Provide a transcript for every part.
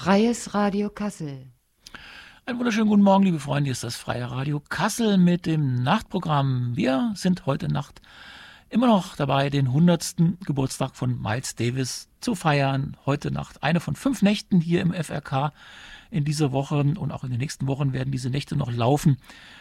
Freies Radio Kassel. Einen wunderschönen guten Morgen, liebe Freunde. Hier ist das Freie Radio Kassel mit dem Nachtprogramm. Wir sind heute Nacht immer noch dabei, den 100. Geburtstag von Miles Davis zu feiern. Heute Nacht eine von 5 Nächten hier im FRK in dieser Woche und auch in den nächsten Wochen werden diese Nächte noch laufen.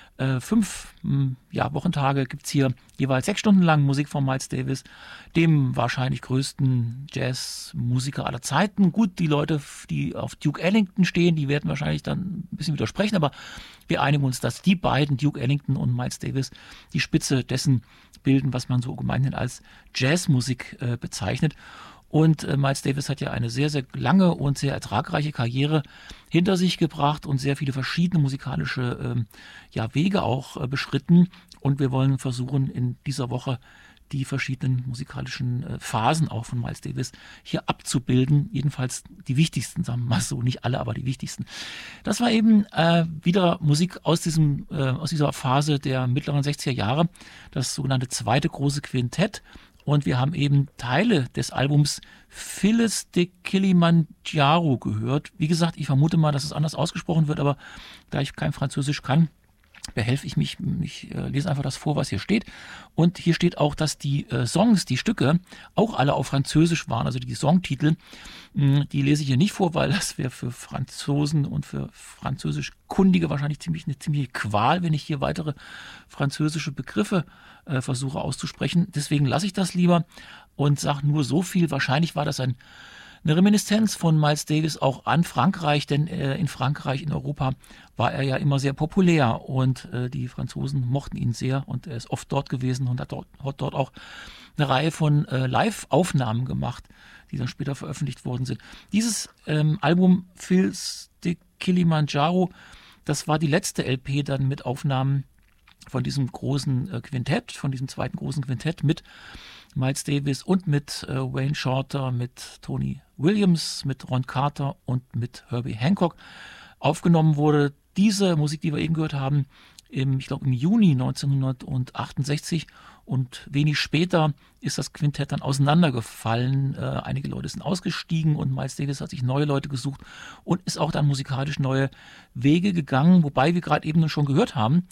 5 Wochentage gibt es hier jeweils 6 Stunden lang Musik von Miles Davis, dem wahrscheinlich größten Jazzmusiker aller Zeiten. Gut, die Leute, die auf Duke Ellington stehen, die werden wahrscheinlich dann ein bisschen widersprechen, aber wir einigen uns, dass die beiden, Duke Ellington und Miles Davis, die Spitze dessen bilden, was man so gemeinhin als Jazzmusik bezeichnet. Und Miles Davis hat ja eine sehr, sehr lange und sehr ertragreiche Karriere hinter sich gebracht und sehr viele verschiedene musikalische Wege auch beschritten. Und wir wollen versuchen, in dieser Woche die verschiedenen musikalischen Phasen auch von Miles Davis hier abzubilden. Jedenfalls die wichtigsten, sagen wir mal so, nicht alle, aber die wichtigsten. Das war eben wieder Musik aus dieser Phase der mittleren 60er Jahre, das sogenannte zweite große Quintett. Und wir haben eben Teile des Albums Phyllis de Kilimanjaro gehört. Wie gesagt, ich vermute mal, dass es anders ausgesprochen wird, aber da ich kein Französisch kann, behelfe ich mich. Ich lese einfach das vor, was hier steht. Und hier steht auch, dass die Songs, die Stücke, auch alle auf Französisch waren. Also die Songtitel, die lese ich hier nicht vor, weil das wäre für Franzosen und für Französischkundige wahrscheinlich eine ziemliche Qual, wenn ich hier weitere französische Begriffe versuche auszusprechen. Deswegen lasse ich das lieber und sage nur so viel. Wahrscheinlich war das eine Reminiszenz von Miles Davis auch an Frankreich, denn in Frankreich, in Europa war er ja immer sehr populär und die Franzosen mochten ihn sehr und er ist oft dort gewesen und hat dort auch eine Reihe von Live-Aufnahmen gemacht, die dann später veröffentlicht worden sind. Dieses Album Phyllis de Kilimanjaro, das war die letzte LP dann mit Aufnahmen von diesem großen Quintett, von diesem zweiten großen Quintett mit Miles Davis und mit Wayne Shorter, mit Tony Williams, mit Ron Carter und mit Herbie Hancock aufgenommen wurde. Diese Musik, die wir eben gehört haben, im Juni 1968 und wenig später ist das Quintett dann auseinandergefallen. Einige Leute sind ausgestiegen und Miles Davis hat sich neue Leute gesucht und ist auch dann musikalisch neue Wege gegangen, wobei wir gerade eben schon gehört haben,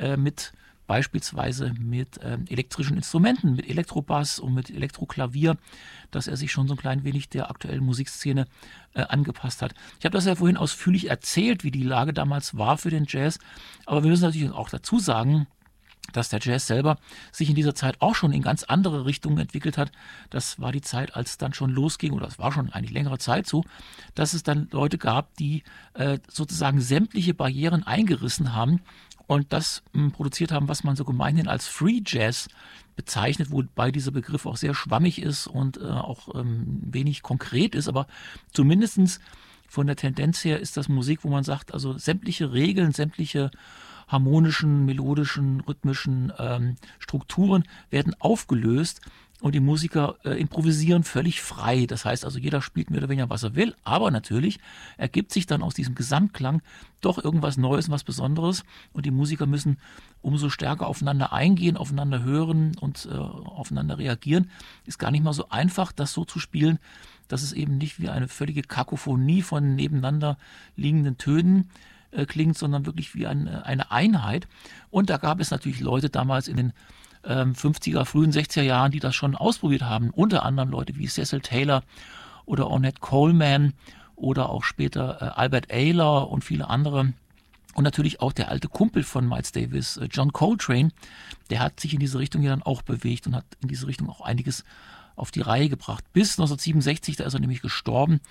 beispielsweise mit elektrischen Instrumenten, mit Elektrobass und mit Elektroklavier, dass er sich schon so ein klein wenig der aktuellen Musikszene angepasst hat. Ich habe das ja vorhin ausführlich erzählt, wie die Lage damals war für den Jazz, aber wir müssen natürlich auch dazu sagen, dass der Jazz selber sich in dieser Zeit auch schon in ganz andere Richtungen entwickelt hat. Das war die Zeit, als es dann schon losging, oder es war schon eigentlich längere Zeit so, dass es dann Leute gab, die sozusagen sämtliche Barrieren eingerissen haben und das produziert haben, was man so gemeinhin als Free Jazz bezeichnet, wobei dieser Begriff auch sehr schwammig ist und auch wenig konkret ist, aber zumindestens von der Tendenz her ist das Musik, wo man sagt, also sämtliche Regeln, sämtliche harmonischen, melodischen, rhythmischen Strukturen werden aufgelöst und die Musiker improvisieren völlig frei. Das heißt also, jeder spielt mehr oder weniger, was er will, aber natürlich ergibt sich dann aus diesem Gesamtklang doch irgendwas Neues, was Besonderes und die Musiker müssen umso stärker aufeinander eingehen, aufeinander hören und aufeinander reagieren. Ist gar nicht mal so einfach, das so zu spielen, dass es eben nicht wie eine völlige Kakophonie von nebeneinander liegenden Tönen klingt, sondern wirklich wie eine Einheit. Und da gab es natürlich Leute damals in den 50er, frühen 60er Jahren, die das schon ausprobiert haben. Unter anderem Leute wie Cecil Taylor oder Ornette Coleman oder auch später Albert Ayler und viele andere. Und natürlich auch der alte Kumpel von Miles Davis, John Coltrane, der hat sich in diese Richtung ja dann auch bewegt und hat in diese Richtung auch einiges auf die Reihe gebracht. Bis 1967, da ist er nämlich gestorben.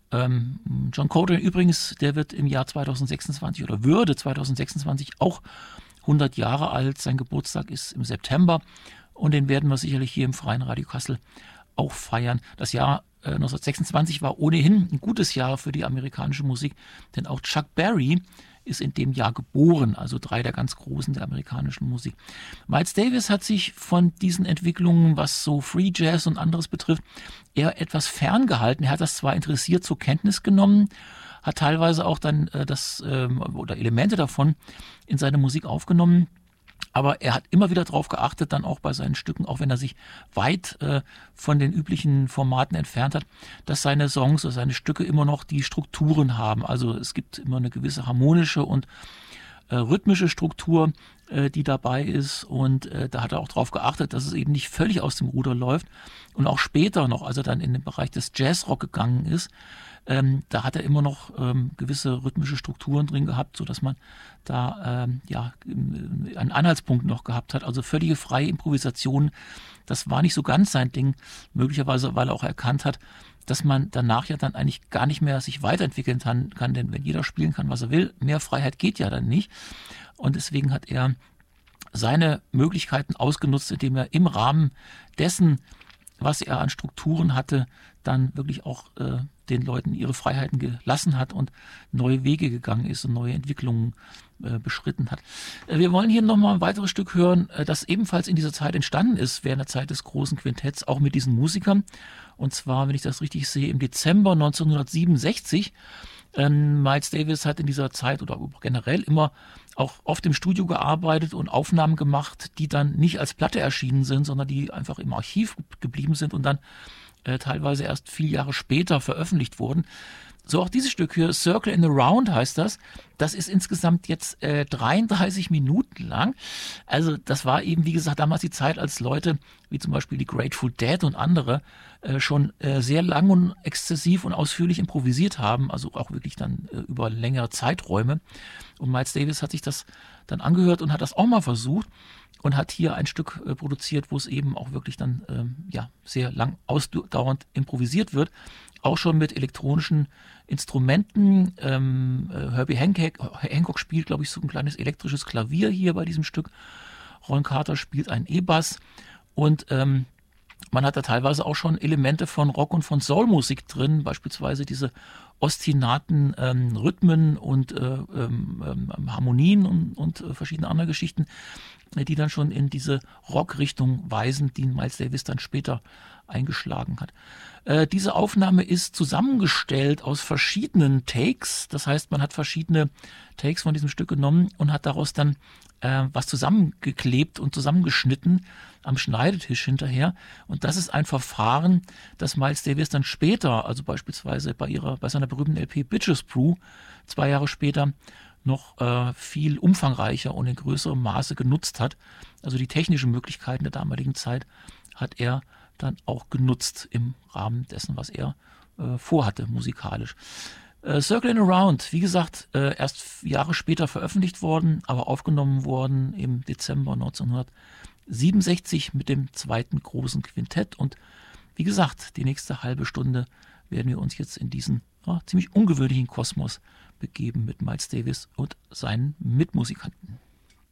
John Coltrane übrigens, der wird im Jahr 2026 oder würde 2026 auch 100 Jahre alt. Sein Geburtstag ist im September und den werden wir sicherlich hier im Freien Radio Kassel auch feiern. Das Jahr 1926 war ohnehin ein gutes Jahr für die amerikanische Musik, denn auch Chuck Berry ist in dem Jahr geboren, also 3 der ganz Großen der amerikanischen Musik. Miles Davis hat sich von diesen Entwicklungen, was so Free Jazz und anderes betrifft, eher etwas ferngehalten. Er hat das zwar interessiert zur Kenntnis genommen, hat teilweise auch dann oder Elemente davon in seine Musik aufgenommen, Aber er hat immer wieder darauf geachtet, dann auch bei seinen Stücken, auch wenn er sich weit von den üblichen Formaten entfernt hat, dass seine Songs oder seine Stücke immer noch die Strukturen haben. Also es gibt immer eine gewisse harmonische und rhythmische Struktur, die dabei ist, und da hat er auch darauf geachtet, dass es eben nicht völlig aus dem Ruder läuft. Und auch später noch, als er dann in den Bereich des Jazzrock gegangen ist, da hat er immer noch gewisse rhythmische Strukturen drin gehabt, sodass man da einen Anhaltspunkt noch gehabt hat. Also völlige freie Improvisation, das war nicht so ganz sein Ding, möglicherweise weil er auch erkannt hat, dass man danach ja dann eigentlich gar nicht mehr sich weiterentwickeln kann, denn wenn jeder spielen kann, was er will, mehr Freiheit geht ja dann nicht. Und deswegen hat er seine Möglichkeiten ausgenutzt, indem er im Rahmen dessen, was er an Strukturen hatte, dann wirklich auch den Leuten ihre Freiheiten gelassen hat und neue Wege gegangen ist und neue Entwicklungen beschritten hat. Wir wollen hier nochmal ein weiteres Stück hören, das ebenfalls in dieser Zeit entstanden ist, während der Zeit des großen Quintetts, auch mit diesen Musikern. Und zwar, wenn ich das richtig sehe, im Dezember 1967. Miles Davis hat in dieser Zeit oder generell immer auch oft im Studio gearbeitet und Aufnahmen gemacht, die dann nicht als Platte erschienen sind, sondern die einfach im Archiv geblieben sind und dann teilweise erst viele Jahre später veröffentlicht wurden. So auch dieses Stück hier, Circle in the Round heißt das. Das ist insgesamt jetzt 33 Minuten lang. Also das war eben, wie gesagt, damals die Zeit, als Leute wie zum Beispiel die Grateful Dead und andere schon sehr lang und exzessiv und ausführlich improvisiert haben, also auch wirklich dann über längere Zeiträume. Und Miles Davis hat sich das dann angehört und hat das auch mal versucht und hat hier ein Stück produziert, wo es eben auch wirklich dann sehr lang ausdauernd improvisiert wird. Auch schon mit elektronischen Instrumenten. Herbie Hancock spielt, glaube ich, so ein kleines elektrisches Klavier hier bei diesem Stück. Ron Carter spielt einen E-Bass. Und man hat da teilweise auch schon Elemente von Rock- und von Soul-Musik drin, beispielsweise diese ostinaten Rhythmen und Harmonien und verschiedene andere Geschichten, die dann schon in diese Rock-Richtung weisen, die Miles Davis dann später eingeschlagen hat. Diese Aufnahme ist zusammengestellt aus verschiedenen Takes. Das heißt, man hat verschiedene Takes von diesem Stück genommen und hat daraus dann was zusammengeklebt und zusammengeschnitten am Schneidetisch hinterher. Und das ist ein Verfahren, das Miles Davis dann später, also beispielsweise bei seiner berühmten LP Bitches Brew, 2 Jahre später, noch viel umfangreicher und in größerem Maße genutzt hat. Also die technischen Möglichkeiten der damaligen Zeit hat er dann auch genutzt im Rahmen dessen, was er vorhatte musikalisch. Circling Around, wie gesagt, erst Jahre später veröffentlicht worden, aber aufgenommen worden im Dezember 1967 mit dem zweiten großen Quintett. Und wie gesagt, die nächste halbe Stunde werden wir uns jetzt in diesen ziemlich ungewöhnlichen Kosmos begeben mit Miles Davis und seinen Mitmusikanten.